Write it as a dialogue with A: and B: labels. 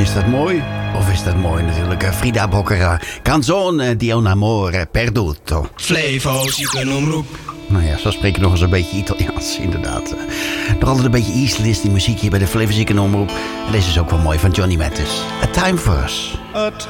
A: Is dat mooi? Of is dat mooi natuurlijk? Frida Boccara, Canzone di un amore perduto.
B: Flevo, ziekenomroep.
A: Nou ja, zo spreek ik nog eens een beetje Italiaans, inderdaad. Nog altijd een beetje East Listening muziek hier bij de Flevo Ziekenomroep. En deze is ook wel mooi van Johnny Mathis. A Time for Us.
C: A